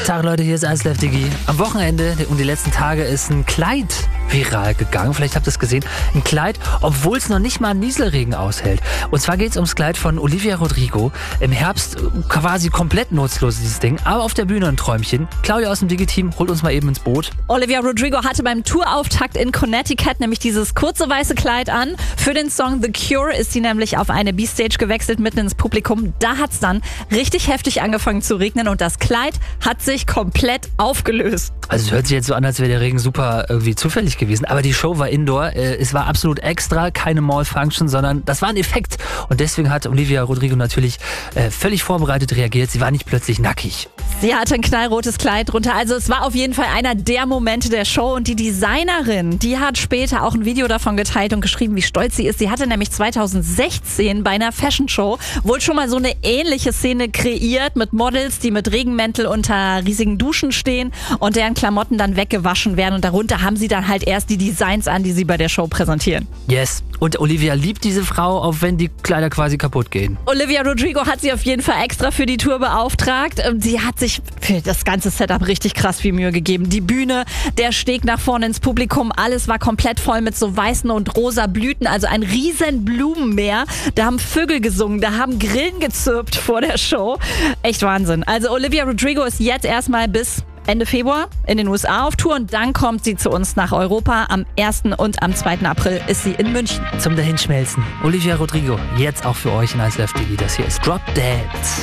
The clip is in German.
Tag, Leute, hier ist 1Live Digi. Am Wochenende und die letzten Tage ist ein Kleid viral gegangen. Vielleicht habt ihr es gesehen. Ein Kleid, obwohl es noch nicht mal einen Nieselregen aushält. Und zwar geht es ums Kleid von Olivia Rodrigo. Im Herbst quasi komplett nutzlos, dieses Ding. Aber auf der Bühne ein Träumchen. Claudia aus dem Digi-Team holt uns mal eben ins Boot. Olivia Rodrigo hatte beim Tourauftakt in Connecticut nämlich dieses kurze weiße Kleid an. Für den Song The Cure ist sie nämlich auf eine B-Stage gewechselt, mitten ins Publikum. Da hat es dann richtig heftig angefangen zu regnen und das Kleid hat sich komplett aufgelöst. Also es hört sich jetzt so an, als wäre der Regen super irgendwie zufällig gewesen. Aber die Show war indoor. Es war absolut extra, keine Mall-Function, sondern das war ein Effekt. Und deswegen hat Olivia Rodrigo natürlich völlig vorbereitet reagiert. Sie war nicht plötzlich nackig. Sie hatte ein knallrotes Kleid drunter. Also es war auf jeden Fall einer der Momente der Show. Und die Designerin, die hat später auch ein Video davon geteilt und geschrieben, wie stolz sie ist. Sie hatte nämlich 2016 bei einer Fashion-Show wohl schon mal so eine ähnliche Szene kreiert mit Models, die mit Regenmäntel unter riesigen Duschen stehen und deren Klamotten dann weggewaschen werden. Und darunter haben sie dann halt erst die Designs an, die sie bei der Show präsentieren. Yes. Und Olivia liebt diese Frau, auch wenn die Kleider quasi kaputt gehen. Olivia Rodrigo hat sie auf jeden Fall extra für die Tour beauftragt. Sie hat sich für das ganze Setup richtig krass viel Mühe gegeben. Die Bühne, der Steg nach vorne ins Publikum, alles war komplett voll mit so weißen und rosa Blüten, also ein riesen Blumenmeer. Da haben Vögel gesungen, da haben Grillen gezirpt vor der Show. Echt Wahnsinn. Also Olivia Rodrigo ist jetzt erstmal bis Ende Februar in den USA auf Tour und dann kommt sie zu uns nach Europa. Am 1. und am 2. April ist sie in München. Zum Dahinschmelzen. Olivia Rodrigo, jetzt auch für euch in 1Live Digi. Das hier ist Drop Dead.